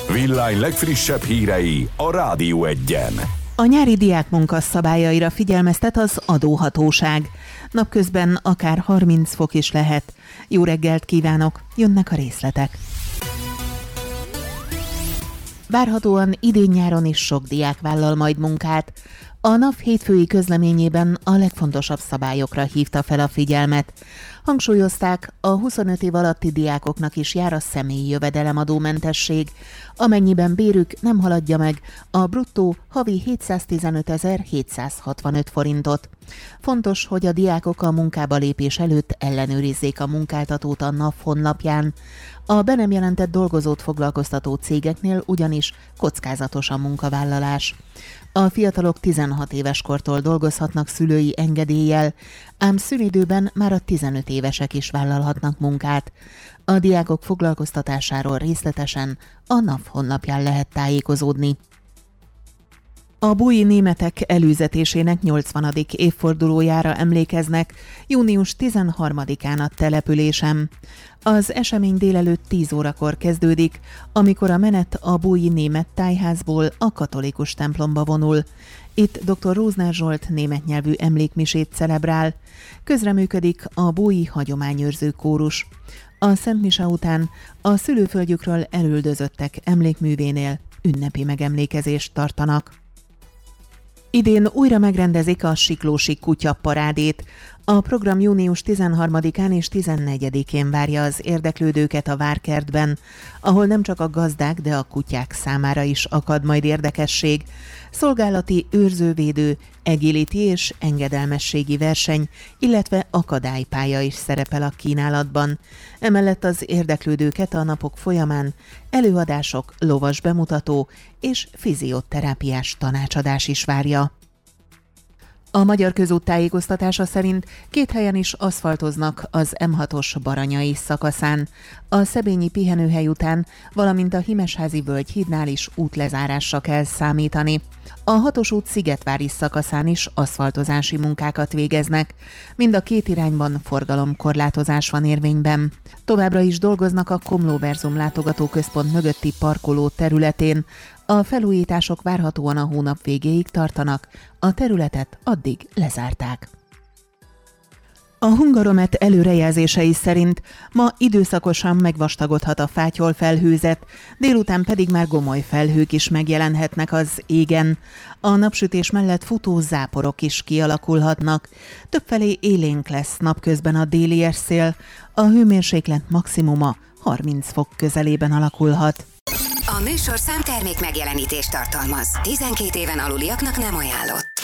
Villány legfrissebb hírei a Rádió Egyen. A nyári diákmunka szabályaira figyelmeztet az adóhatóság. Napközben akár 30 fok is lehet. Jó reggelt kívánok, jönnek a részletek. Várhatóan idén-nyáron is sok diák vállal majd munkát. A NAV hétfői közleményében a legfontosabb szabályokra hívta fel a figyelmet. Hangsúlyozták, a 25 év alatti diákoknak is jár a személyi jövedelemadómentesség, amennyiben bérük nem haladja meg a bruttó havi 715.765 forintot. Fontos, hogy a diákok a munkába lépés előtt ellenőrizzék a munkáltatót a NAV honlapján. A be nem jelentett dolgozót foglalkoztató cégeknél ugyanis kockázatos a munkavállalás. A fiatalok 16 éves kortól dolgozhatnak szülői engedéllyel, ám szünidőben már a 15 évesek is vállalhatnak munkát. A diákok foglalkoztatásáról részletesen a NAV honlapján lehet tájékozódni. A búji németek előzetésének 80. évfordulójára emlékeznek június 13-án a településen. Az esemény délelőtt 10 órakor kezdődik, amikor a menet a búji német tájházból a katolikus templomba vonul. Itt dr. Rózner Zsolt német nyelvű emlékmisét celebrál. Közreműködik a búji hagyományőrző kórus. A Szent Mise után a szülőföldjükről elüldözöttek emlékművénél ünnepi megemlékezést tartanak. Idén újra megrendezik a Siklósi kutyaparádét. A program június 13-án és 14-én várja az érdeklődőket a Várkertben, ahol nem csak a gazdák, de a kutyák számára is akad majd érdekesség. Szolgálati, őrzővédő, agility és engedelmességi verseny, illetve akadálypálya is szerepel a kínálatban. Emellett az érdeklődőket a napok folyamán előadások, lovas bemutató és fizioterápiás tanácsadás is várja. A Magyar Közút tájékoztatása szerint 2 helyen is aszfaltoznak az M6-os Baranyai szakaszán. A Szebényi pihenőhely után, valamint a Himesházi völgy hídnál is útlezárásra kell számítani. A 6-os út Szigetvári szakaszán is aszfaltozási munkákat végeznek. Mind a 2 irányban forgalomkorlátozás van érvényben. Továbbra is dolgoznak a Komlóverzum látogatóközpont mögötti parkoló területén. A felújítások várhatóan a hónap végéig tartanak, a területet addig lezárták. A Hungaromet előrejelzései szerint ma időszakosan megvastagodhat a fátyolfelhőzet, délután pedig már gomoly felhők is megjelenhetnek az égen. A napsütés mellett futó záporok is kialakulhatnak. Többfelé élénk lesz napközben a déli érszél, a hőmérséklet maximuma 30 fok közelében alakulhat. A műsorszám termék megjelenítést tartalmaz. 12 éven aluliaknak nem ajánlott.